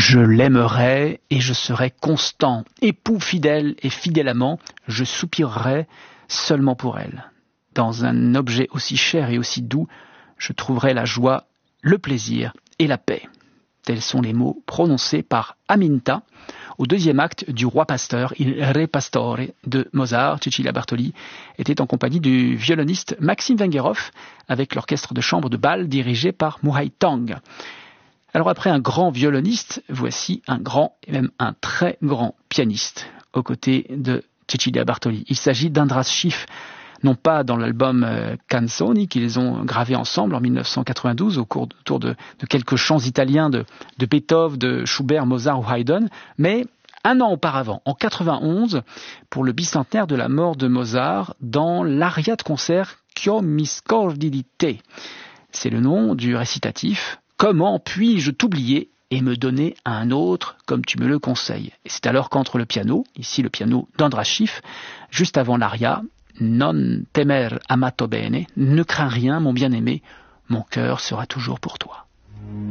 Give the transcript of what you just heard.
Je l'aimerai et je serai constant, époux fidèle et fidèle amant, je soupirerai seulement pour elle. Dans un objet aussi cher et aussi doux, je trouverai la joie, le plaisir et la paix. Tels sont les mots prononcés par Aminta au deuxième acte du Roi Pasteur, Il Re Pastore de Mozart. Cecilia Bartoli était en compagnie du violoniste Maxime Vengerov avec l'orchestre de chambre de Bâle dirigé par Muhai Tang. Alors après un grand violoniste, voici un grand et même un très grand pianiste aux côtés de Cecilia Bartoli. Il s'agit d'Andras Schiff, non pas dans l'album Canzoni qu'ils ont gravé ensemble en 1992 autour de quelques chants italiens de Beethoven, de Schubert, Mozart ou Haydn, mais un an auparavant, en 91, pour le bicentenaire de la mort de Mozart, dans l'aria de concert Ch'io mi scordi di te. C'est le nom du récitatif. Comment puis-je t'oublier et me donner à un autre comme tu me le conseilles? Et c'est alors qu'entre le piano, ici le piano d'Andras Schiff, juste avant l'aria, Non temer amato bene, ne crains rien mon bien-aimé, mon cœur sera toujours pour toi.